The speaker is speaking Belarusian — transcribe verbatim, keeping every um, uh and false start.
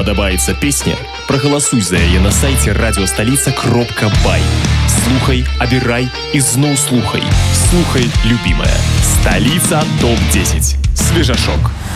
падабаецца песня, прагаласуй за яе на сайце радиостолица кропка бай. Слухай, абірай і зноў слухай. Слухай, любимая. Столица топ десять. Свежашок.